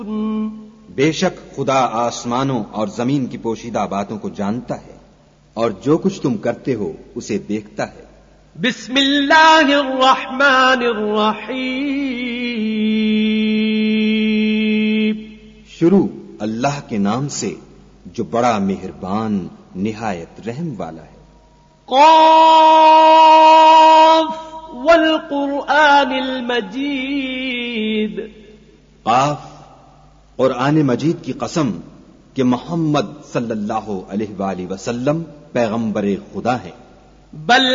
बेशक खुदा आसमानों और जमीन की पोशीदा बातों को जानता है और जो कुछ तुम करते हो उसे देखता है। बिस्मिल्लाहिर्रहमानिर्रहीम। शुरू अल्लाह के नाम से जो बड़ा मेहरबान निहायत रहम वाला है। क़ाफ वल क़ुरआनिल मजीद। क़ाफ क़ुरआन मजीद की कसम कि मोहम्मद सल्लल्लाहु अलैहि वसल्लम पैगंबर खुदा हैं। बल